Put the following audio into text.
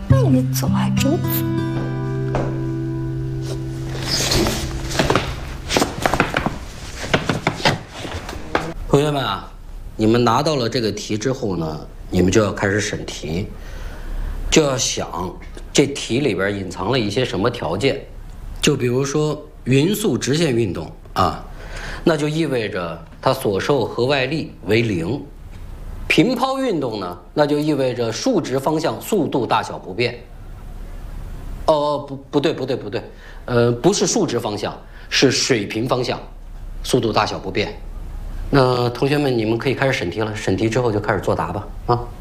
那你走还真早。 同学们啊，你们拿到了这个题之后呢，你们就要开始审题，就要想这题里边隐藏了一些什么条件。就比如说匀速直线运动啊，那就意味着它所受核外力为0。平抛运动呢，那就意味着竖直方向速度大小不变。不对，不是竖直方向，是水平方向，速度大小不变。那同学们，你们可以开始审题了。审题之后就开始作答吧，啊。